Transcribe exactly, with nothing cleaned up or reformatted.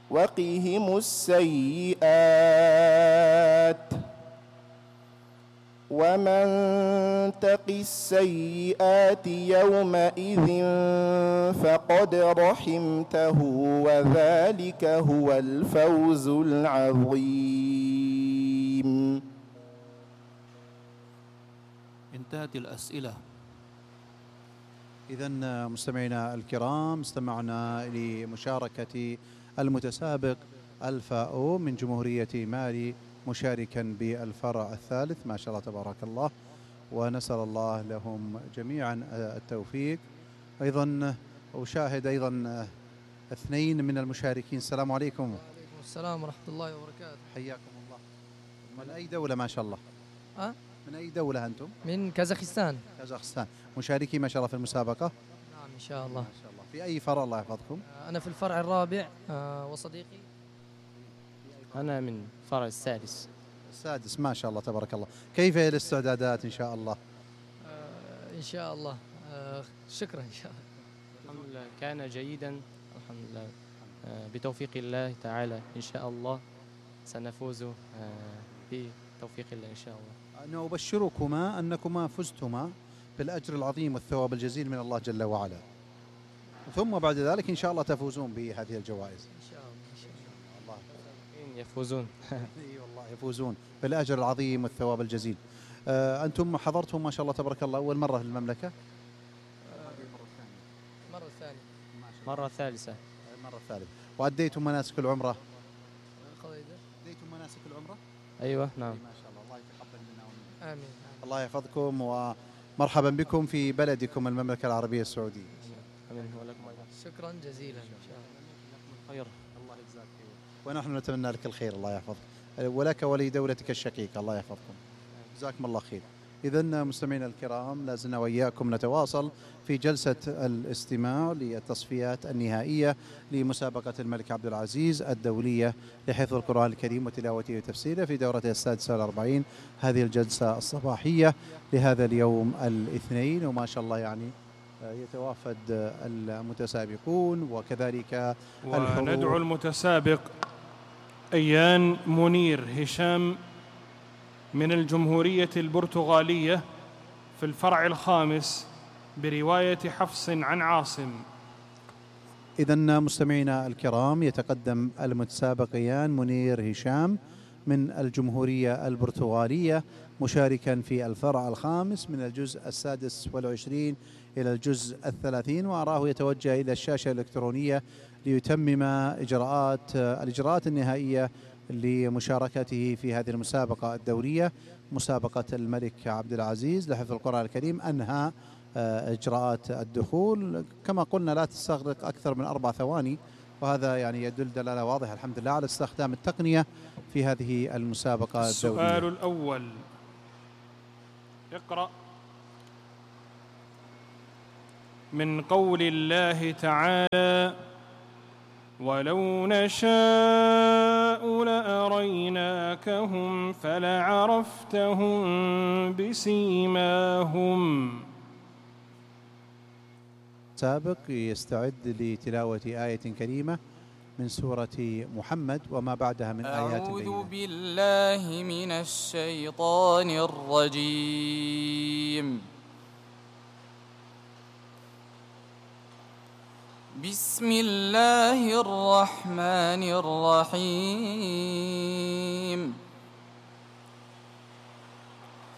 وقهم السيئات ومن تق السيئات يومئذ فقد رحمته وذلك هو الفوز العظيم. انتهت الأسئلة. إذن مستمعينا الكرام، استمعنا لمشاركة المتسابق الفاؤو من جمهورية مالي مشاركا بالفرع الثالث، ما شاء الله تبارك الله، ونسأل الله لهم جميعا التوفيق. أيضا أشاهد أيضا اثنين من المشاركين. السلام عليكم. وعليكم السلام ورحمة الله وبركاته. حياكم الله. من أي دولة ما شاء الله؟ أه؟ من أي دولة أنتم؟ من كازاخستان. كازاخستان. مشاركي ما شاء الله في المسابقة؟ نعم إن شاء الله. ما شاء الله. في أي فرع الله يحفظكم؟ أنا في الفرع الرابع. آه وصديقي أنا من الفرع السادس. السادس. ما شاء الله تبارك الله. كيف هي الاستعدادات إن شاء الله؟ آه إن شاء الله. آه شكرا إن شاء الله. الحمد لله كان جيدا الحمد لله. آه بتوفيق الله تعالى إن شاء الله سنفوز آه بتوفيق الله إن شاء الله. أنا أبشركما أنكما فزتما بالأجر العظيم والثواب الجزيل من الله جل وعلا، ثم بعد ذلك إن شاء الله تفوزون بهذه الجوائز إن شاء الله. إن شاء الله. الله يفوزون. اي والله يفوزون بالأجر العظيم والثواب الجزيل. آه أنتم حضرتم ما شاء الله تبارك الله أول مرة في المملكة؟ آه مرة ثانية. مرة ثالثة. المرة الثالثة. وأديتم مناسك العمرة؟ خضيدة. أديتم مناسك العمرة؟ أيوة نعم. ما شاء الله. الله يتقبل منا ومنكم. آمين. الله يحفظكم ومرحبا بكم في بلدكم المملكة العربية السعودية. آمين ولكم أيضا. شكرا جزيلا إن شاء الله. خير. الله يجزاك خير. ونحن نتمنى لك الخير. الله يحفظك ولك ولدولتك الشقيقة. الله يحفظكم. جزاكم الله خير. إذن مستمعينا الكرام، لازلنا وإياكم نتواصل في جلسة الاستماع للتصفيات النهائية لمسابقة الملك عبد العزيز الدولية لحفظ القرآن الكريم وتلاوته وتفسيره في دورتها السادسة والأربعين. هذه الجلسة الصباحية لهذا اليوم الاثنين، وما شاء الله يعني يتوافد المتسابقون وكذلك وندعو المتسابق أيان منير هشام من الجمهورية البرتغالية في الفرع الخامس برواية حفص عن عاصم. إذن مستمعينا الكرام، يتقدم المتسابق أيان منير هشام من الجمهورية البرتغالية مشاركا في الفرع الخامس من الجزء السادس والعشرين إلى الجزء الثلاثين، وأراه يتوجه إلى الشاشة الإلكترونية ليتمم إجراءات الإجراءات النهائية لمشاركته في هذه المسابقة الدولية، مسابقة الملك عبد العزيز لحفظ القرآن الكريم. أنهى إجراءات الدخول كما قلنا لا تستغرق أكثر من أربع ثواني، وهذا يعني يدل دلالة واضحة الحمد لله على استخدام التقنية في هذه المسابقة الدولية. السؤال الأول، اقرأ. من قول الله تعالى: ولو نشاء لأريناكهم فلعرفتهم بسيماهم. سابق يستعد لتلاوة آية كريمة من سورة محمد وما بعدها من آيات أعوذ بينة. بالله من الشيطان الرجيم. بسم الله الرحمن الرحيم.